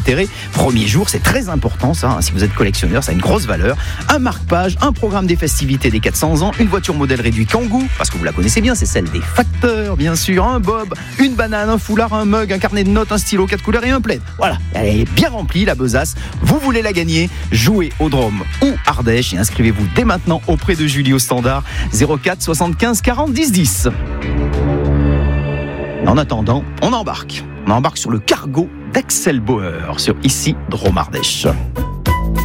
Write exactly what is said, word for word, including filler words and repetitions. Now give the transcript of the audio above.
d'intérêt. Premier jour, c'est très important ça, hein, si vous êtes collectionneur, ça a une grosse valeur. Un marque-page, un programme des festivités des quatre cents ans, une voiture modèle réduit Kangoo, parce que vous la connaissez bien, c'est celle des facteurs, bien sûr, un bob, une banane, un foulard, un mug, un carnet de notes, un stylo, quatre couleurs et un plaid. Voilà, elle est bien remplie la besace. Vous voulez la gagner? Jouez au Drôme ou Ardèche et inscrivez-vous dès maintenant auprès de Julie au standard zéro quatre soixante-quinze quarante dix dix. En attendant, on embarque. On embarque sur le cargo d'Axel Bauer sur Ici Drôme Ardèche.